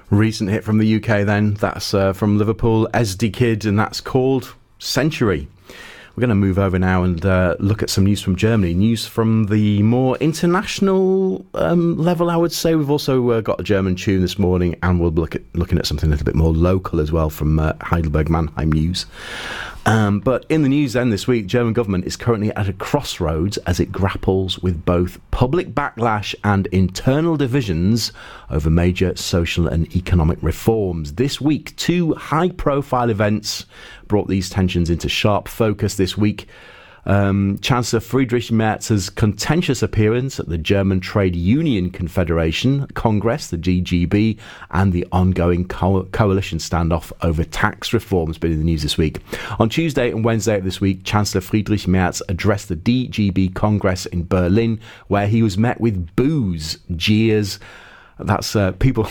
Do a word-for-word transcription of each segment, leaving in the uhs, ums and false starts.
Recent hit from the U K then, that's uh, from Liverpool, S D Kid, and that's called Century. We're going to move over now and uh, look at some news from Germany. News from the more international um, level, I would say. We've also uh, got a German tune this morning, and we'll look at looking at something a little bit more local as well from uh, Heidelberg Mannheim News. Um, but in the news then this week, German government is currently at a crossroads as it grapples with both public backlash and internal divisions over major social and economic reforms. This week, two high-profile events brought these tensions into sharp focus this week. Um, Chancellor Friedrich Merz's contentious appearance at the German Trade Union Confederation Congress, the G G B, and the ongoing co- coalition standoff over tax reform has been in the news this week. On Tuesday and Wednesday of this week, Chancellor Friedrich Merz addressed the D G B Congress in Berlin, where he was met with boos, jeers. That's uh, people...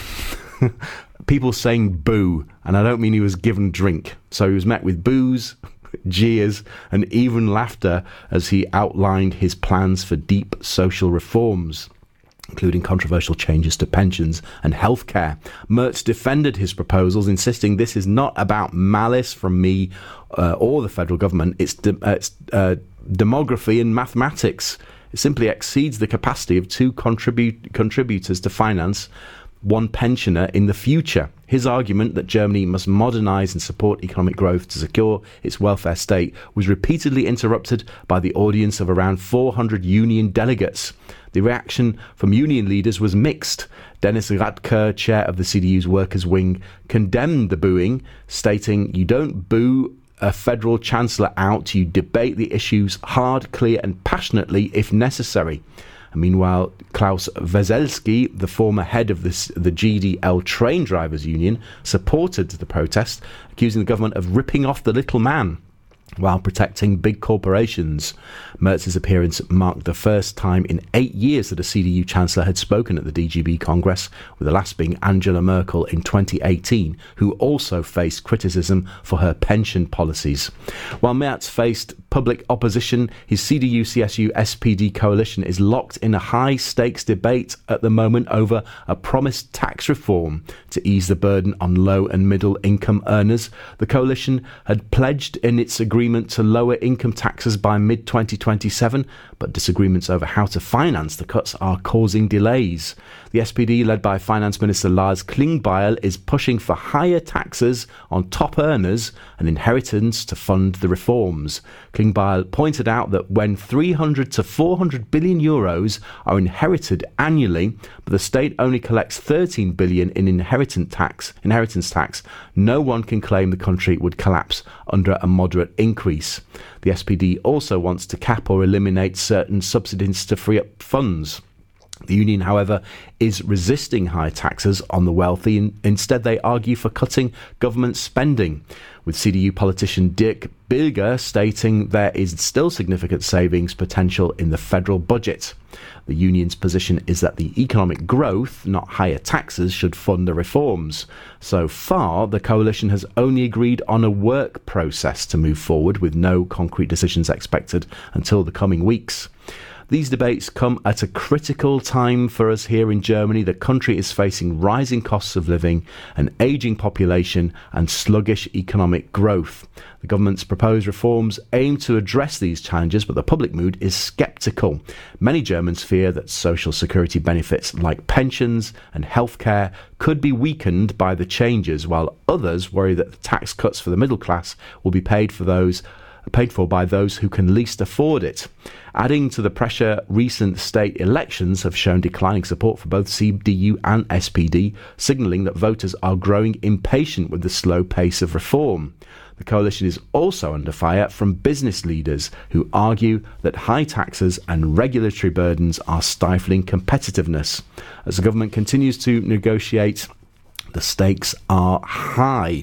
people saying boo, and I don't mean he was given drink. So he was met with boos, jeers, and even laughter as he outlined his plans for deep social reforms, including controversial changes to pensions and healthcare. Merz defended his proposals, insisting this is not about malice from me uh, or the federal government. It's, de- uh, it's uh, demography and mathematics. It simply exceeds the capacity of two contribute- contributors to finance one pensioner in the future. His argument that Germany must modernise and support economic growth to secure its welfare state was repeatedly interrupted by the audience of around four hundred union delegates. The reaction from union leaders was mixed. Dennis Radke, chair of the C D U's workers' wing, condemned the booing, stating, "You don't boo a federal chancellor out, you debate the issues hard, clear and passionately if necessary." And meanwhile, Klaus Weselski, the former head of this, the G D L train drivers union, supported the protest, accusing the government of ripping off the little man while protecting big corporations. Merz's appearance marked the first time in eight years that a C D U chancellor had spoken at the D G B Congress, with the last being Angela Merkel in twenty eighteen, who also faced criticism for her pension policies. While Merz faced public opposition, his C D U C S U S P D coalition is locked in a high-stakes debate at the moment over a promised tax reform to ease the burden on low and middle-income earners. The coalition had pledged in its agreement to lower income taxes by mid twenty twenty-seven, but disagreements over how to finance the cuts are causing delays. The S P D, led by Finance Minister Lars Klingbeil, is pushing for higher taxes on top earners and inheritance to fund the reforms. Klingbeil pointed out that when three hundred to four hundred billion euros are inherited annually, but the state only collects thirteen billion in inheritance tax, inheritance tax, no one can claim the country would collapse under a moderate increase. The S P D also wants to cap or eliminate certain subsidies to free up funds. The union, however, is resisting high taxes on the wealthy, and instead they argue for cutting government spending, with C D U politician Dirk Bilger stating there is still significant savings potential in the federal budget. The union's position is that the economic growth, not higher taxes, should fund the reforms. So far, the coalition has only agreed on a work process to move forward, with no concrete decisions expected until the coming weeks. These debates come at a critical time for us here in Germany. The country is facing rising costs of living, an ageing population and sluggish economic growth. The government's proposed reforms aim to address these challenges, but the public mood is sceptical. Many Germans fear that social security benefits like pensions and healthcare could be weakened by the changes, while others worry that the tax cuts for the middle class will be paid for those paid for by those who can least afford it. Adding to the pressure, recent state elections have shown declining support for both C D U and S P D, signalling that voters are growing impatient with the slow pace of reform. The coalition is also under fire from business leaders who argue that high taxes and regulatory burdens are stifling competitiveness. As the government continues to negotiate, the stakes are high.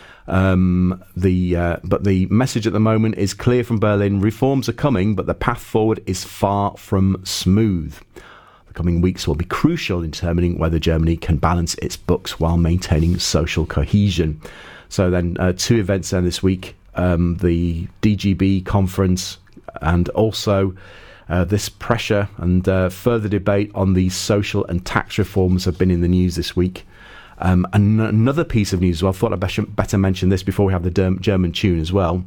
Um, the uh, but the message at the moment is clear from Berlin. Reforms are coming, but the path forward is far from smooth. The coming weeks will be crucial in determining whether Germany can balance its books while maintaining social cohesion. So then uh, two events then this week, um, the D G B conference, and also uh, this pressure and uh, further debate on the social and tax reforms have been in the news this week. Um, and another piece of news as well, I thought I'd better, better mention this before we have the derm- German tune as well.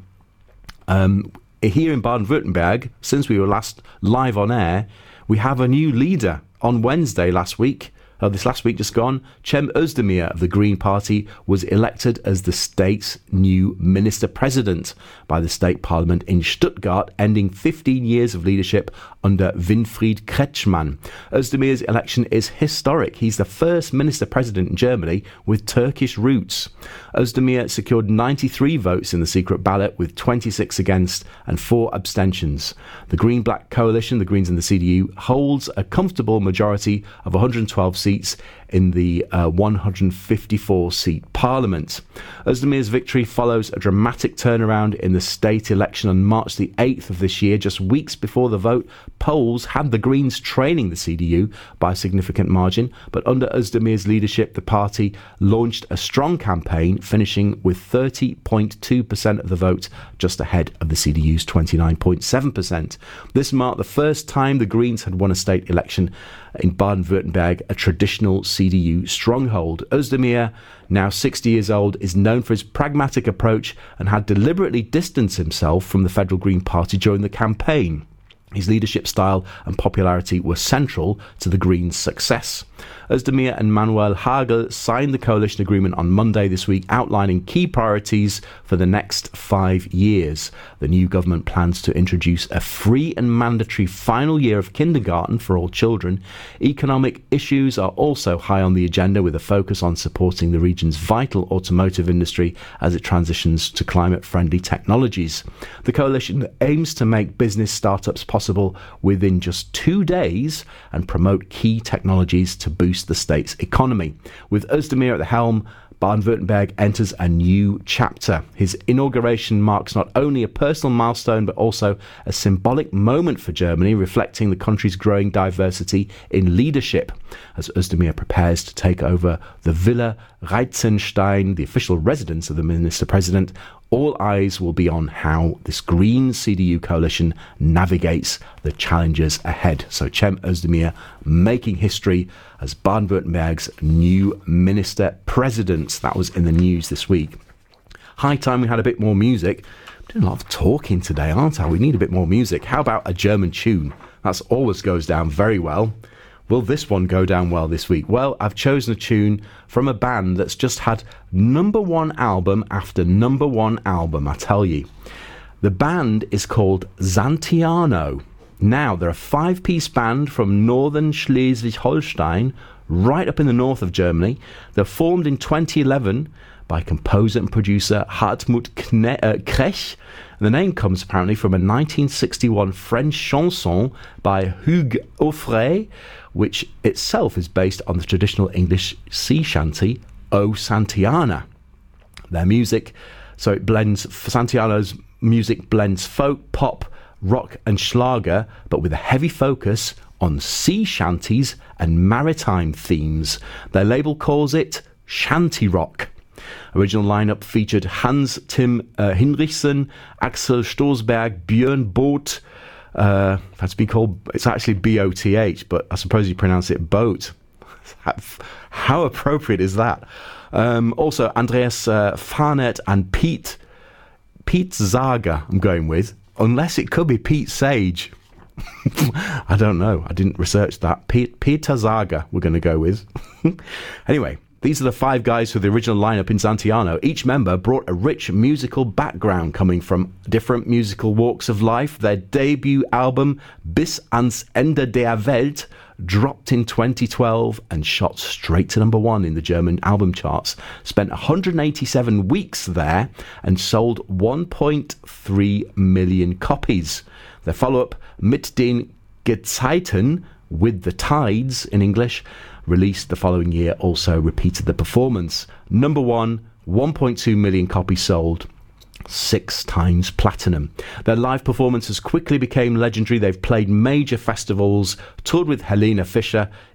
Um, here in Baden-Württemberg, since we were last live on air, we have a new leader. On Wednesday last week, uh, this last week just gone, Cem Özdemir of the Green Party was elected as the state's new minister president by the state parliament in Stuttgart, ending fifteen years of leadership under Winfried Kretschmann. Özdemir's election is historic. He's the first minister president in Germany with Turkish roots. Özdemir secured ninety-three votes in the secret ballot, with twenty-six against and four abstentions. The Green-Black coalition, the Greens and the C D U, holds a comfortable majority of one hundred twelve seats in the uh, one hundred fifty-four seat parliament. Özdemir's victory follows a dramatic turnaround in the state election on March the eighth of this year. Just weeks before the vote, polls had the Greens trailing the C D U by a significant margin, but under Özdemir's leadership, the party launched a strong campaign, finishing with thirty point two percent of the vote, just ahead of the C D U's twenty-nine point seven percent. This marked the first time the Greens had won a state election in Baden-Württemberg, a traditional C D U stronghold. Özdemir, now sixty years old, is known for his pragmatic approach and had deliberately distanced himself from the Federal Green Party during the campaign. His leadership style and popularity were central to the Greens' success. Özdemir and Manuel Hagel signed the coalition agreement on Monday this week, outlining key priorities for the next five years. The new government plans to introduce a free and mandatory final year of kindergarten for all children. Economic issues are also high on the agenda, with a focus on supporting the region's vital automotive industry as it transitions to climate-friendly technologies. The coalition aims to make business startups possible within just two days and promote key technologies to boost the state's economy. With Özdemir at the helm, Baden-Württemberg enters a new chapter. His inauguration marks not only a personal milestone, but also a symbolic moment for Germany, reflecting the country's growing diversity in leadership. As Özdemir prepares to take over the Villa Reitzenstein, the official residence of the minister-president, all eyes will be on how this Green C D U coalition navigates the challenges ahead. So Cem Özdemir making history as Baden-Württemberg's new minister president. That was in the news this week. High time we had a bit more music. I'm doing a lot of talking today, aren't I? We need a bit more music. How about a German tune? That always goes down very well. Will this one go down well this week? Well, I've chosen a tune from a band that's just had number one album after number one album, I tell you. The band is called Santiano. Now, they're a five-piece band from northern Schleswig-Holstein, right up in the north of Germany. They're formed in twenty eleven by composer and producer Hartmut Kne- uh, Krech. And the name comes apparently from a nineteen sixty-one French chanson by Hugues Aufray, which itself is based on the traditional English sea shanty, O Santiana. Their music, so it blends, Santiano's music blends folk, pop, rock and Schlager, but with a heavy focus on sea shanties and maritime themes. Their label calls it Shanty Rock. Original lineup featured Hans Tim uh, Hinrichsen, Axel Stoßberg, Björn Both. Uh, that's be called. It's actually B O T H, but I suppose you pronounce it Boat. How appropriate is that? Um, also, Andreas uh, Farnett and Pete Pete Zager. I'm going with, unless it could be Pete Sage. I don't know. I didn't research that. Pete, Peter Zager. We're going to go with. Anyway. These are the five guys for the original lineup in Santiano. Each member brought a rich musical background, coming from different musical walks of life. Their debut album, Bis ans Ende der Welt, dropped in twenty twelve and shot straight to number one in the German album charts. Spent one hundred eighty-seven weeks there and sold one point three million copies. Their follow-up, Mit den Gezeiten, With the Tides in English, released the following year, also repeated the performance. Number one, one point two million copies sold, six times platinum. Their live performances quickly became legendary. They've played major festivals, toured with Helene Fischer,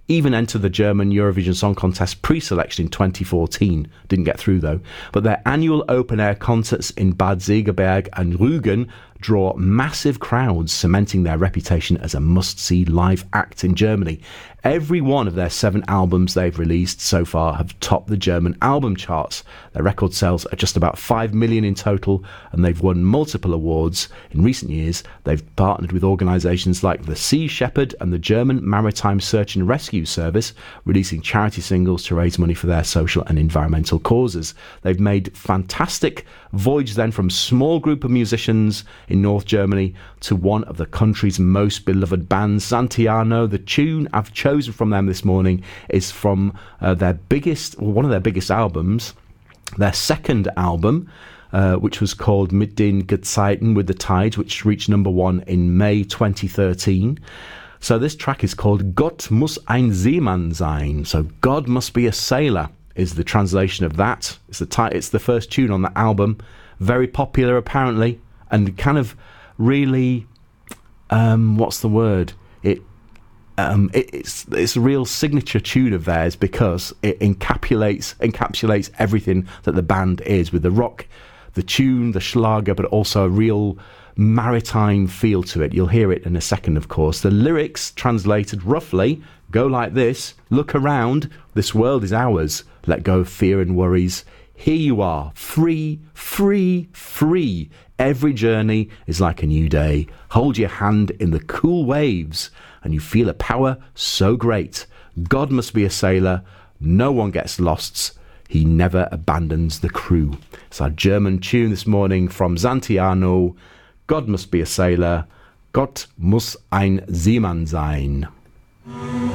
even entered the German Eurovision Song Contest pre-selection in twenty fourteen. Didn't get through, though. But their annual open-air concerts in Bad Segeberg and Rügen draw massive crowds, cementing their reputation as a must-see live act in Germany. Every one of their seven albums they've released so far have topped the German album charts. Their record sales are just about five million in total, and they've won multiple awards. In recent years, they've partnered with organisations like the Sea Shepherd and the German Maritime Search and Rescue Service, releasing charity singles to raise money for their social and environmental causes. They've made fantastic voyage then from small group of musicians in North Germany to one of the country's most beloved bands, Santiano. The tune I've chosen from them this morning is from uh, their biggest, well, one of their biggest albums, their second album, uh, which was called Mit den Gezeiten, With the Tides, which reached number one in May twenty thirteen. So this track is called Gott muss ein Seemann sein. So God must be a sailor is the translation of that. It's the ti- it's the first tune on the album. Very popular apparently, and kind of really, um, what's the word? It Um, it, it's it's a real signature tune of theirs because it encapsulates encapsulates everything that the band is, with the rock, the tune, the Schlager, but also a real maritime feel to it. You'll hear it in a second, of course. The lyrics, translated roughly, go like this: look around, this world is ours. Let go of fear and worries. Here you are, free, free, free. Every journey is like a new day. Hold your hand in the cool waves, and you feel a power so great. God must be a sailor. No one gets lost. He never abandons the crew. It's our German tune this morning from Santiano. God must be a sailor. Gott muss ein Seemann sein.